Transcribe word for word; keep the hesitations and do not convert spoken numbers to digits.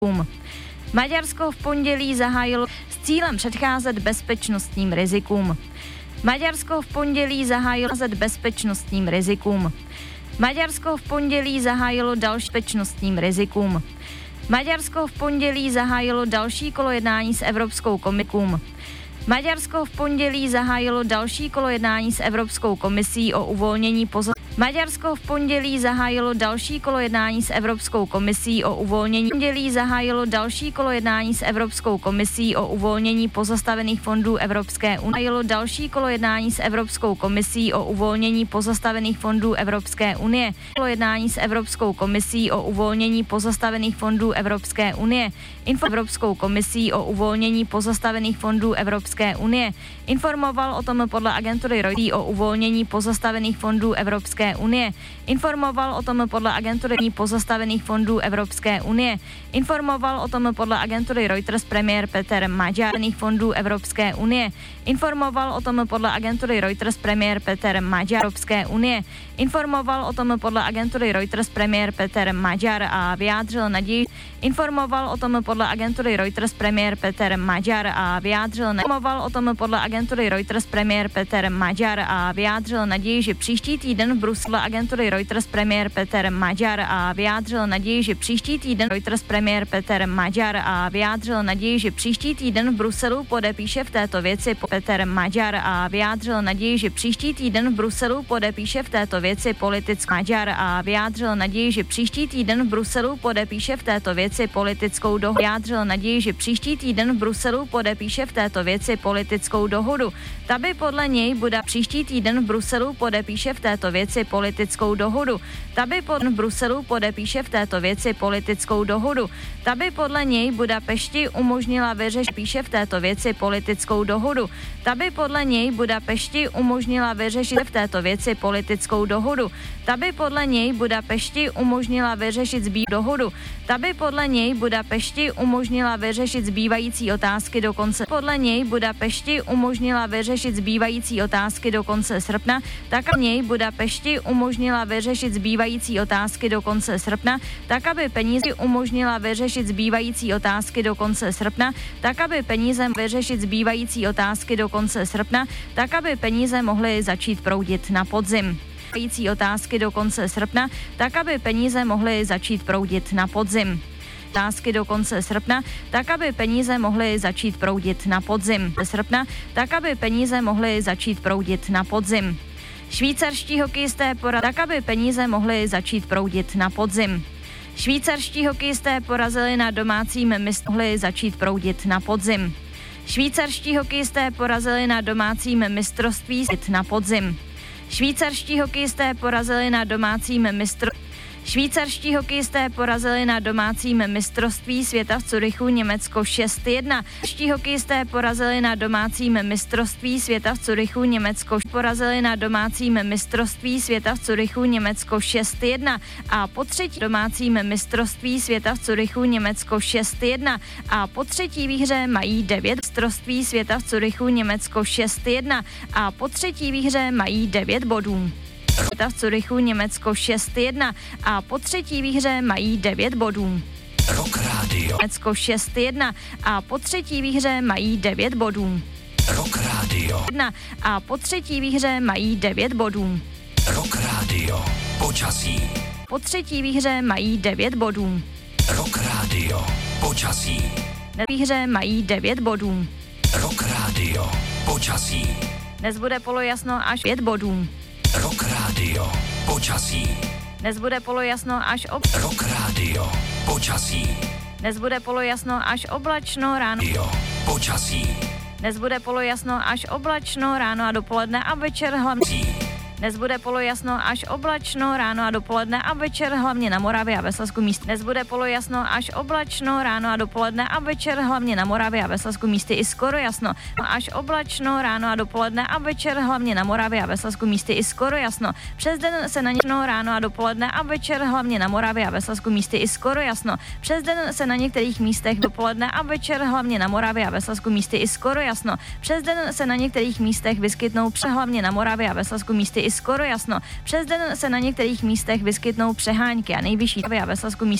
Maďarsko v pondělí zahájilo s cílem předcházet bezpečnostním rizikům. Maďarsko v pondělí zahájilo bezpečnostním rizikům. Maďarsko v pondělí zahájilo další bezpečnostním rizikům. Maďarsko v pondělí zahájilo další kolo jednání s Evropskou komisí. Maďarsko v pondělí zahájilo další kolo jednání s Evropskou komisí o uvolnění poza... Maďarsko v pondělí zahájilo další kolo jednání s Evropskou komisí o uvolnění. V pondělí zahájilo další kolo jednání s Evropskou komisí o uvolnění pozastavených fondů Evropské unie. Zahájilo další kolo jednání s Evropskou komisí o uvolnění pozastavených fondů Evropské unie. Kolo jednání s Evropskou komisí o uvolnění pozastavených fondů Evropské unie. Info Evropskou komisí o uvolnění pozastavených fondů Evropské unie. Informoval o tom podle agentury Reuters o uvolnění pozastavených fondů Evropské unie. Informoval o tom podle agentury pozastavených fondů Evropské unie. Informoval o tom podle agentury Reuters premiér Peter Maďar fondů Evropské unie. Informoval o tom podle agentury Reuters premiér Peter Maďar Evropské unie. Informoval o tom podle agentury Reuters premiér Peter Maďar a vyjádřil naději. Informoval o tom podle agentury Reuters premiér Peter Maďar a vyjádřil informoval o tom podle agentury Reuters premiér Peter Maďar a vyjádřil naději, že příští týden v Bruselu agentury Reuters premiér Peter Maďar a vyjádřil naději, že příští týden Reuters premiér Peter Maďar a vyjádřil naději, že příští týden v Bruselu podepíše v této věci Peter Maďar a vyjádřil naději, že příští týden v Bruselu podepíše v této věci politickou Maďar a vyjádřil naději, že příští týden v Bruselu podepíše v této věci politickou dohodu. Vyjádřil naději, že příští týden v Bruselu podepíše v této věci politickou dohodu. Ta by podle něj bude příští týden v Bruselu podepíše v této věci politickou dohodu. Ta by podle v Bruselu podepíše v této věci politickou dohodu. Ta by podle něj Budapešti umožnila vyřešit píše v této věci politickou dohodu. Ta by podle něj Budapešti umožnila vyřešit v této věci politickou dohodu. Ta by podle něj Budapešti umožnila vyřešit zbývající dohodu. Ta by podle něj Budapešti umožnila vyřešit zbývající otázky do konce. Podle něj Budapešti umožnila vyřešit zbývající otázky do konce srpna, tak aby něj Budapešti umožnila vyřešit zbývající otázky do konce srpna, tak aby peníze umožnila vyřešit zbývající otázky do konce srpna, tak aby peníze vyřešit zbývající otázky do konce srpna, tak aby peníze mohly začít proudit na podzim. Zbývající otázky do konce srpna, tak aby peníze mohly začít proudit na podzim. Otázky do konce srpna, tak aby peníze mohly začít proudit na podzim. Srpna, tak aby peníze mohly začít proudit na podzim. Švýcarští hokejisté porazili, tak aby peníze mohly začít proudit na podzim. Švýcarští hokejisté porazili na domácím mistrovství mohly začít proudit na podzim. Švýcarští hokejisté porazili na domácím mistrovství na podzim. Švýcarští hokejisté porazili na domácím mistrovství Švýcarští hokejisté porazili na domácím mistrovství světa v Curychu Německo šest jedna. Švýcarští hokejisté porazili na domácím mistrovství světa v Curychu Německo porazili na domácím mistrovství světa v Curychu Německo šest jedna a po třetí domácím mistrovství světa v Curychu Německo šest jedna a po třetí výhře mají devět mistrovství světa v Curychu Německo šest jedna a po třetí výhře mají devět bodů. V Curychu Německo šest jedna a po třetí výhře mají devět bodů. Rock Radio. Německo šest jedna a po třetí výhře mají devět bodů. Rock Radio. A po třetí výhře mají devět bodů. Rock Radio. Počasí. Po třetí výhře mají devět bodů. Rock Radio. Počasí. Na výhře mají devět bodů. Rock Radio. Počasí. Dnes bude polojasno až pět bodů. Rock Radio. Počasí. Dnes bude polojasno až ob... Rock Radio. Počasí. Dnes bude polojasno až oblačno ráno. Jo. Počasí. Dnes bude polojasno až oblačno ráno a dopoledne a večer hlavně. Dnes bude polojasno až oblačno ráno a dopoledne a večer hlavně na Moravě a ve Slezsku místy. Dnes bude polojasno až oblačno ráno a dopoledne a večer hlavně na Moravě a ve Slezsku místy i skoro jasno. Až oblačno ráno a dopoledne a večer hlavně na Moravě a ve Slezsku místy i skoro jasno. Přes den se na něčno ráno a dopoledne a večer hlavně na Moravě a ve Slezsku místy i skoro jasno. Přes den se na některých místech dopoledne a večer hlavně na Moravě a ve Slezsku místy i skoro jasno. Přes den se na některých místech vyskytnou hlavně na Moravě a ve Slezsku místy i skoro jasno. Přes den se na některých místech vyskytnou přehánky a nejvyšší a ve Slezsku místy